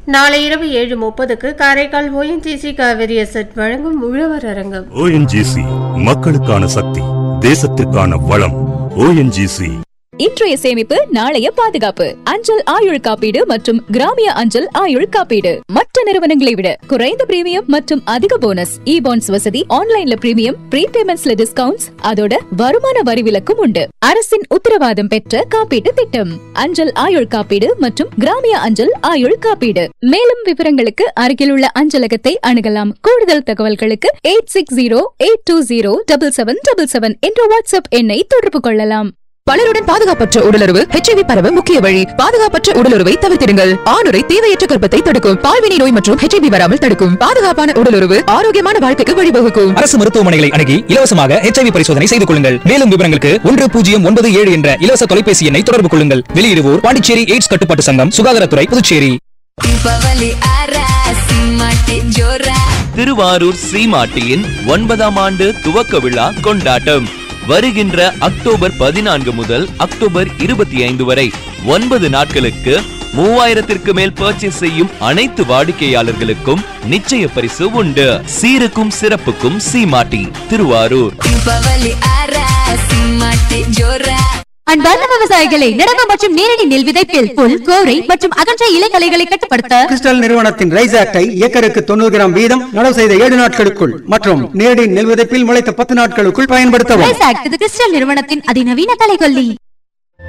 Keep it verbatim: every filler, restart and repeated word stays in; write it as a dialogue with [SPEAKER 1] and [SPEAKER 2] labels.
[SPEAKER 1] நாளை இரவு ஏழு முப்பதுக்கு காரைக்கால் ஓஎன்ஜிசி காவிரி எசட் வழங்கும் உழவர் அரங்கம்.
[SPEAKER 2] ஓஎன்ஜிசி மக்களுக்கான சக்தி, தேசத்திற்கான வளம். ஓஎன்ஜிசி.
[SPEAKER 3] இன்றைய சேமிப்பு நாளைய பாதுகாப்பு. அஞ்சல் ஆயுள் காப்பீடு மற்றும் கிராமிய அஞ்சல் ஆயுள் காப்பீடு மற்ற நிறுவனங்களை விட குறைந்த பிரீமியம் மற்றும் அதிக போனஸ். இ பாண்ட்ஸ் வசதி, ஆன்லைன்ல பிரீமியம், ப்ரீபேமெண்ட்ஸ்ல டிஸ்கவுண்ட்ஸ், அதோட வருமான வரி விலக்கும் உண்டு. அரசின் உத்தரவாதம் பெற்ற காப்பீட்டு திட்டம் அஞ்சல் ஆயுள் காப்பீடு மற்றும் கிராமிய அஞ்சல் ஆயுள் காப்பீடு. மேலும் விவரங்களுக்கு அருகில் உள்ள அஞ்சலகத்தை அணுகலாம். கூடுதல் தகவல்களுக்கு eight six zero eight two zero double seven double seven என்ற வாட்ஸ்அப் எண்ணை தொடர்பு கொள்ளலாம்.
[SPEAKER 4] பலருடன் பாதுகாப்பற்ற உடலுறவு ஹெச்ஐவி பரவ முக்கிய வழி. பாதுகாப்பற்ற உடலுறவை தவிர்த்திடுங்கள். ஆணுரை தேவையற்ற கர்ப்பத்தை தடுக்கும். பால்வினை நோய் மற்றும் ஹெச்ஐவி வராமல் தடுக்கும். பாதுகாப்பான உடலுறவு ஆரோக்கியமான வாழ்க்கைக்கு வழிவகுக்கும்.
[SPEAKER 5] அரசு மருத்துவமனைகளை அணுகி இலவசமாக ஹெச்ஐவி பரிசோதனை செய்து கொள்ளுங்கள். மேலும் விவரங்களுக்கு ஒன்று பூஜ்ஜியம் ஒன்பது ஏழு என்ற இலவச தொலைபேசி எண்ணை தொடர்பு கொள்ளுங்கள். வெளியிடுவோர் பாண்டிச்சேரி எய்ட்ஸ் கட்டுப்பாட்டு சங்கம், சுகாதாரத்துறை, புதுச்சேரி.
[SPEAKER 6] திருவாரூர் ஸ்ரீமாட்டியின் ஒன்பதாம் ஆண்டு துவக்க விழா கொண்டாட்டம் வருகின்ற அக்டோபர் பதினான்கு முதல் அக்டோபர் இருபத்தி ஐந்து வரை ஒன்பது நாட்களுக்கு மூவாயிரத்திற்கு மேல் பர்ச்சேஸ் செய்யும் அனைத்து வாடிக்கையாளர்களுக்கும் நிச்சய பரிசு உண்டு. சீருக்கும் சிறப்புக்கும் சீமாட்டி, திருவாரூர்.
[SPEAKER 7] அன்பார்ந்த விவசாயிகளை, நடவு மற்றும் நேரடி நெல் விதைப்பில் புல், கோரை மற்றும் அகன்ற இலைகளைகளை கட்டுப்படுத்த
[SPEAKER 8] கிறிஸ்டல் நிறுவனத்தின் ரைஸ் ஆக்டை ஏக்கருக்கு தொண்ணூறு கிராம் வீதம் நடவு செய்த ஏழு நாட்களுக்குள் மற்றும் நேரடி நெல் விதைப்பில் முளைத்த பத்து நாட்களுக்குள் பயன்படுத்தவும்.
[SPEAKER 7] ரைஸ் ஆக்ட் கிறிஸ்டல் நிறுவனத்தின் அதிநவீன தலைகொல்லி.